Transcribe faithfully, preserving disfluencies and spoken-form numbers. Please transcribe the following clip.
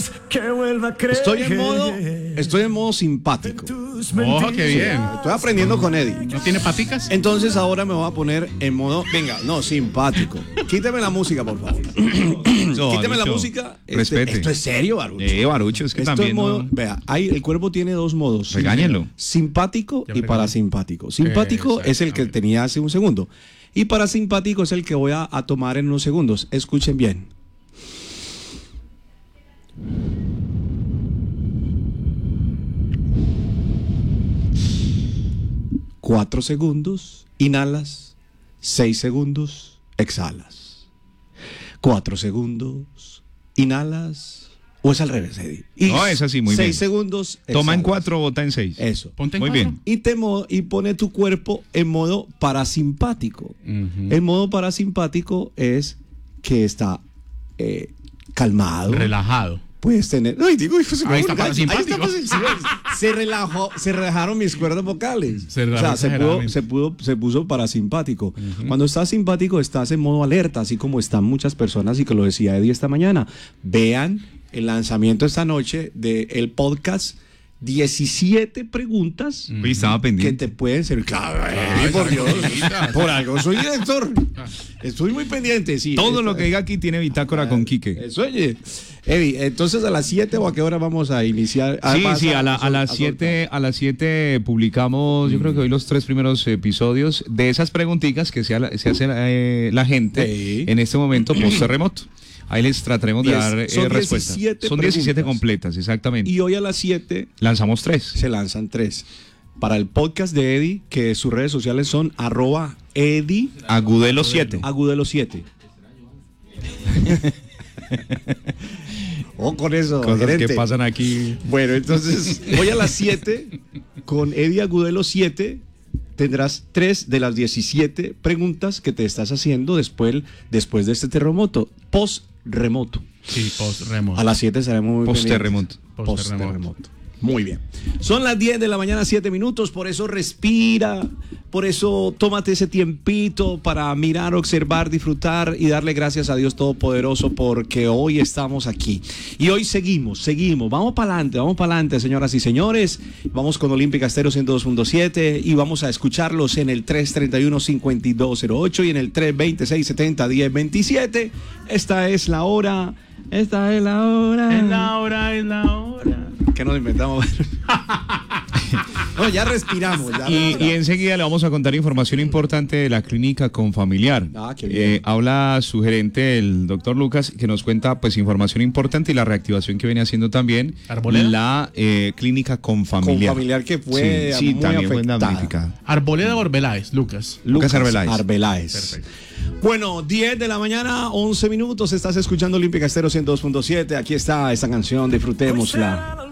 que vuelva a creer. Estoy en modo, estoy en modo simpático. Oh, qué bien. Estoy aprendiendo con Eddie. ¿No tiene paticas? Entonces ahora me voy a poner en modo, venga, no, simpático. Quíteme la música, por favor. No, Quíteme la Barucho, música. Este, respete. esto es serio, Barucho. Eh, Barucho, es que Esto también es modo, no- vea, hay, el cuerpo tiene dos modos. Regáñenlo. Simpático Ya y me parasimpático. Simpático Exacto. es el que tenía hace un segundo. Y parasimpático es el que voy a, a tomar en unos segundos. Escuchen bien. Cuatro segundos, inhalas. Seis segundos, exhalas. Cuatro segundos, inhalas. O es al revés, Eddie. Y No, es así, muy seis bien. segundos, Toma en exhalas. cuatro, bota en seis. Eso. Ponte en Muy cuatro. bien. Y, te mo- y pone tu cuerpo en modo parasimpático. Ujú. El modo parasimpático es que está eh, calmado. Relajado. Puedes tener. Ay, digo, hijo, se me Ahí está ahí parasimpático. está parasimpático. Se relajó, se relajaron mis cuerdas vocales. Se o relajó sea, se pudo, exageradamente. se pudo, se puso parasimpático. Cuando estás simpático, estás en modo alerta, así como están muchas personas, y que lo decía Eddie esta mañana. Vean el lanzamiento esta noche del podcast diecisiete preguntas Uy, estaba que pendiente. te pueden servir. Claro, Eddie, por Dios. Por algo soy director. Estoy muy pendiente, sí. Todo Esta- lo que diga aquí tiene bitácora con Quique. Eso, oye. Eddie, entonces a las siete o a qué hora vamos a iniciar. Ah, Sí, vas sí, a, la- a las a siete, a las siete publicamos, yo creo que hoy los tres primeros episodios de esas preguntitas que se, ha- se hace eh, la gente Sí. en este momento post terremoto. Ahí les trataremos de Diez- dar eh, son respuesta. diecisiete Son diecisiete preguntas. completas, exactamente. Y hoy a las siete Lanzamos tres. se lanzan tres. Para el podcast de Eddie, que sus redes sociales son arroba Eddie Agudelo siete. Agudelo siete. O con eso, Cosas gerente. que pasan aquí. Bueno, entonces, hoy a las siete, con Eddie Agudelo siete, tendrás tres de las diecisiete preguntas que te estás haciendo después, después de este terremoto, post-remoto. Sí, post remoto. A las siete estaremos muy Post-terremoto. pendientes. Post-terremoto. Post-terremoto. Muy bien. Son las diez de la mañana, siete minutos, por eso respira, por eso tómate ese tiempito para mirar, observar, disfrutar y darle gracias a Dios Todopoderoso porque hoy estamos aquí. Y hoy seguimos, seguimos, vamos para adelante, vamos para adelante, señoras y señores. Vamos con Olímpica Estéreo ciento dos punto siete y vamos a escucharlos en el tres treinta y uno, cincuenta y dos cero ocho y en el tres veintiséis, setenta, diez veintisiete. Esta es la hora, esta es la hora. Es la hora, es la hora. ¿Qué nos inventamos? No, ya respiramos. Ya Y, respiramos. y enseguida le vamos a contar información importante de la clínica Confamiliar. Ah, qué bien. Eh, habla su gerente, el doctor Lucas, que nos cuenta pues información importante y la reactivación que viene haciendo también ¿Arboleda? la eh, clínica Confamiliar. Confamiliar que fue sí, sí, muy también fue afectada. damnificada. Arboleda o Arbeláez, Lucas. Lucas Arbeláez. Arbeláez. Perfecto. Bueno, diez de la mañana, once minutos. Estás escuchando Olímpica Estéreo ciento dos punto siete. Aquí está esta canción, disfrutémosla.